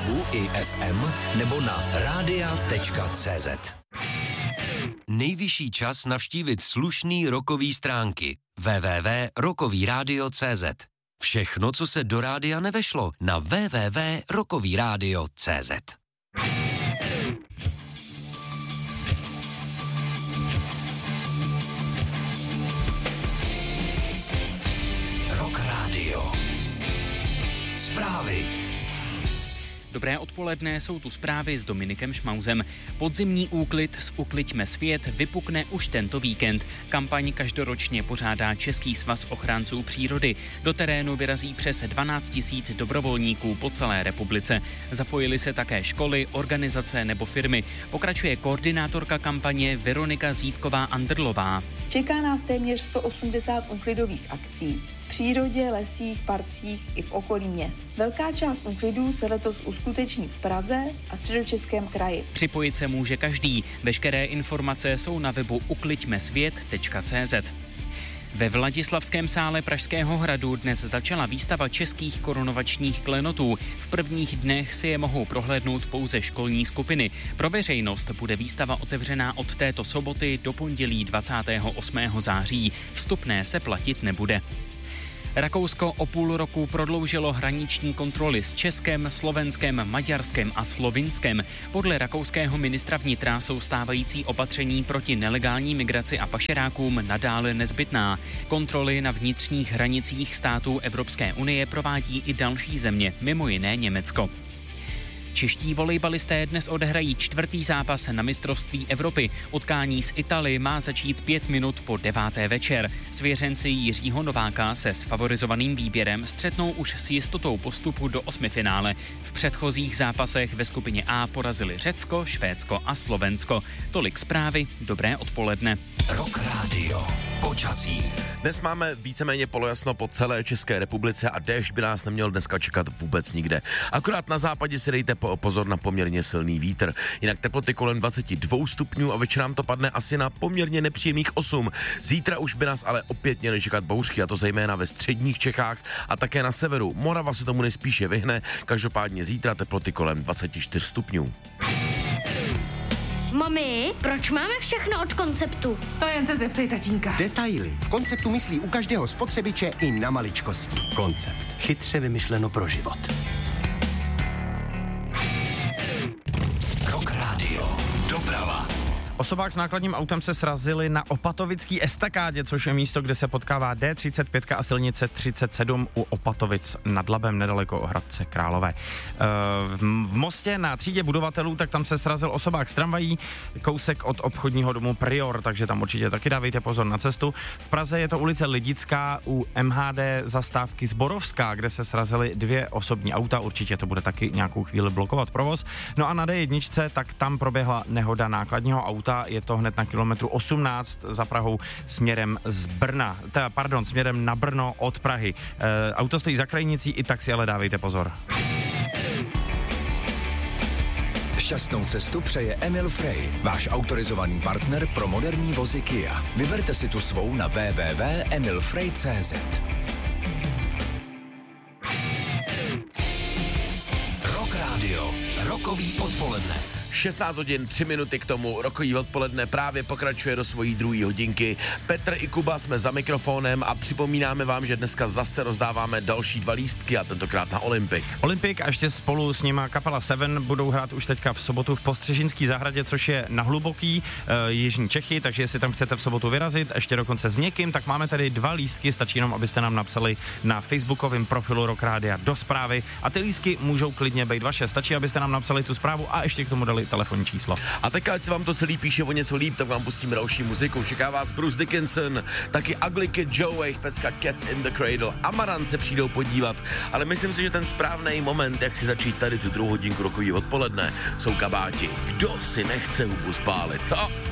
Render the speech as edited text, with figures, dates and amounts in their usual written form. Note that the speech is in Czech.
webu i FM nebo na radia.cz. Nejvyšší čas navštívit slušný rockový stránky www.rockovyradio.cz. Všechno, co se do rádia nevešlo, na www.rockovyradio.cz. Rock Radio. Zprávy. Dobré odpoledne, jsou tu zprávy s Dominikem Šmauzem. Podzimní úklid s Ukliďme svět vypukne už tento víkend. Kampaň každoročně pořádá Český svaz ochránců přírody. Do terénu vyrazí přes 12 000 dobrovolníků po celé republice. Zapojily se také školy, organizace nebo firmy. Pokračuje koordinátorka kampaně Veronika Zítková-Andrlová. Čeká nás téměř 180 úklidových akcí. V přírodě, lesích, parcích i v okolí měst. Velká část úklidů se letos uskuteční v Praze a Středočeském kraji. Připojit se může každý. Veškeré informace jsou na webu ukliďmesvět.cz. Ve Vladislavském sále Pražského hradu dnes začala výstava českých korunovačních klenotů. V prvních dnech si je mohou prohlédnout pouze školní skupiny. Pro veřejnost bude výstava otevřená od této soboty do pondělí 28. září. Vstupné se platit nebude. Rakousko o půl roku prodloužilo hraniční kontroly s Českem, Slovenskem, Maďarskem a Slovinskem. Podle rakouského ministra vnitra jsou stávající opatření proti nelegální migraci a pašerákům nadále nezbytná. Kontroly na vnitřních hranicích států Evropské unie provádí i další země, mimo jiné Německo. Čeští volejbalisté dnes odehrají 4. zápas na mistrovství Evropy. Utkání s Itálií má začít 5 minut po 9. večer. Svěřenci Jiřího Nováka se s favorizovaným výběrem střetnou už s jistotou postupu do osmifinále. V předchozích zápasech ve skupině A porazili Řecko, Švédsko a Slovensko. Tolik zprávy, dobré odpoledne. Rock Radio. Počasí. Dnes máme víceméně polojasno po celé České republice a déšť by nás neměl dneska čekat vůbec nikde. Akorát na západě si dejte pozor na poměrně silný vítr. Jinak teploty kolem 22 stupňů a večer nám to padne asi na poměrně nepříjemných 8. Zítra už by nás ale opět měly čekat bouřky, a to zejména ve středních Čechách a také na severu. Morava se tomu nejspíše vyhne, každopádně zítra teploty kolem 24 stupňů. Mami, proč máme všechno od Konceptu? To jen se zeptej tatínka. Detaily. V Konceptu myslí u každého spotřebiče i na maličkosti. Koncept. Chytře vymyšleno pro život. Rock Radio. Doprava. Osobák s nákladním autem se srazili na opatovický estakádě, což je místo, kde se potkává D35 a silnice 37 u Opatovic nad Labem, nedaleko Hradce Králové. V Mostě na třídě budovatelů, tak tam se srazil osobák s tramvají, kousek od obchodního domu Prior, takže tam určitě taky dávejte pozor na cestu. V Praze je to ulice Lidická u MHD zastávky Zborovská, kde se srazily 2 osobní auta, určitě to bude taky nějakou chvíli blokovat provoz. No a na D1, tak tam proběhla nehoda nákladního auta, je to hned na kilometru 18 za Prahou směrem směrem na Brno od Prahy. Auto stojí za krajnicí, i tak si ale dávejte pozor. Šťastnou cestu přeje Emil Frey, váš autorizovaný partner pro moderní vozy Kia. Vyberte si tu svou na www.emilfrey.cz. Rock Radio. Rockový odpoledne. 16 hodin, 3 minuty k tomu, rokový odpoledne právě pokračuje do svojí druhé hodinky. Petr i Kuba jsme za mikrofonem a připomínáme vám, že dneska zase rozdáváme další 2 lístky a tentokrát na Olympik. Olympik a ještě spolu s nima kapela Seven budou hrát už teďka v sobotu v Postřežinský zahradě, což je na Hluboký, jižní Čechy, takže jestli tam chcete v sobotu vyrazit, ještě dokonce s někým, tak máme tady 2 lístky, stačí jenom, abyste nám napsali na facebookovém profilu Rock Rádia do zprávy a ty lístky můžou klidně být vaše, stačí, abyste nám napsali tu zprávu a ještě k tomu dali telefonní číslo. A tak, ať se vám to celý píše o něco líp, tak vám pustíme další muziku. Čeká vás Bruce Dickinson, taky Ugly Kid Joe, jejich pecka Cats in the Cradle. Amaran se přijdou podívat, ale myslím si, že ten správný moment, jak si začít tady tu druhou hodinku rokový odpoledne, jsou kabáti. Kdo si nechce hubu spálit, co?